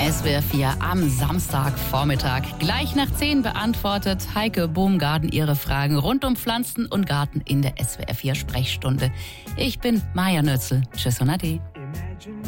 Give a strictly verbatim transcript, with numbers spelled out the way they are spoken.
S W R vier am Samstagvormittag. Gleich nach zehn beantwortet Heike Boomgarten ihre Fragen rund um Pflanzen und Garten in der S W R vier Sprechstunde. Ich bin Maja Nötzl. Tschüss und Ade.